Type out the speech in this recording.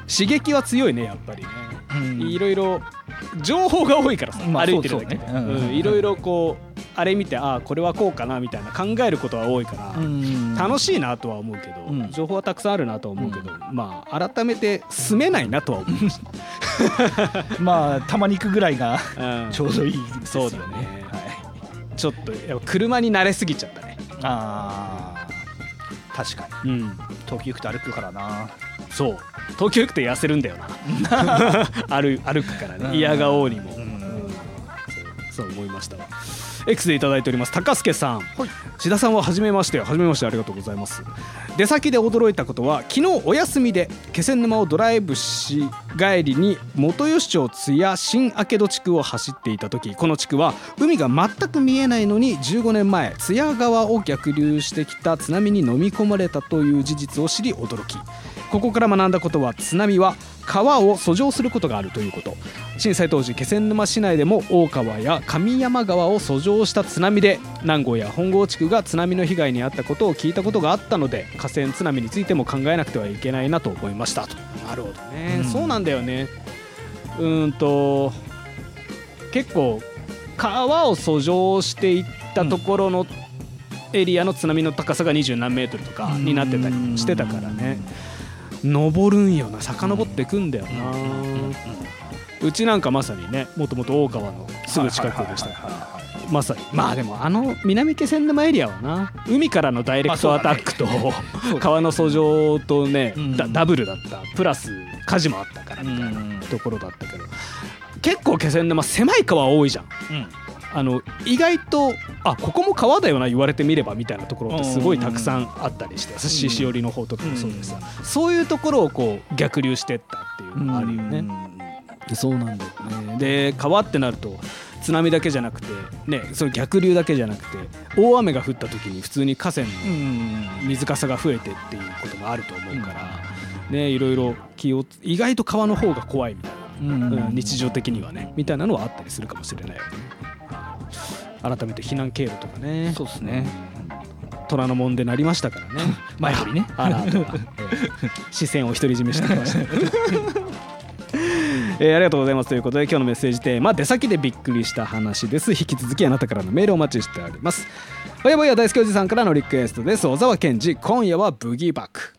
刺激は強いねやっぱりね、いろいろ情報が多いからさ、歩いてるだけでいろいろこうあれ見てこれはこうかなみたいな考えることは多いから楽しいなとは思うけど、情報はたくさんあるなとは思うけど、まあ改めて住めないなとは思いましたまあたまに行くぐらいがちょうどいいですよね。 そうだね、ちょっとやっぱ車に慣れすぎちゃったね。 確かに、東京行くと歩くからな。 そう東京行くと痩せるんだよな歩くからね、嫌がおうにも、そう思いましたわ。X でいただいております高助さん、志田さんは初めまして。ありがとうございます。出先で驚いたことは、昨日お休みで気仙沼をドライブし帰りに元吉町津屋新明戸地区を走っていた時、この地区は海が全く見えないのに15年前津屋川を逆流してきた津波に飲み込まれたという事実を知り驚き、ここから学んだことは、津波は川を遡上することがあるということ。震災当時気仙沼市内でも大川や上山川を遡上した津波で南郷や本郷地区が津波の被害に遭ったことを聞いたことがあったので、河川津波についても考えなくてはいけないなと思いましたと。なるほどね、そうなんだよね。結構川を遡上していったところのエリアの津波の高さが20何メートルとかになってたりもしてたからね、登るんよな、遡ってくんだよな。うちなんかまさにね、もともと大川のすぐ近くでしたから、まさにまあでも南気仙沼エリアはな、海からのダイレクトアタックと川の遡上とね、ダブルだった、プラス火事もあったからみたいなところだったけど、結構気仙沼狭い川多いじゃん。意外とここも川だよな言われてみればみたいなところってすごいたくさんあったりして、獅子折の方とかもそうですが、そういうところをこう逆流してったっていうのがあるよね。そうなんだよね。で川ってなると津波だけじゃなくてね、その逆流だけじゃなくて大雨が降った時に普通に河川の水かさが増えてっていうこともあると思うからね、いろいろ意外と川の方が怖いみたいな、日常的にはねみたいなのはあったりするかもしれないよね。改めて避難経路とかね。そうですね、虎ノ門でなりましたからね前よりね視線を独り占めしてきましたありがとうございますということで、今日のメッセージテーマ、出先でびっくりした話です。引き続きあなたからのメールをお待ちしております。ほやぼや大好きおじさんからのリクエストです。小沢健二、今夜はブギーバック。